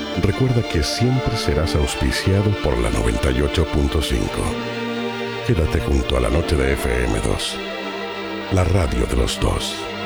Recuerda que siempre serás auspiciado por la 98.5. Quédate junto a la noche de FM2, la radio de los dos.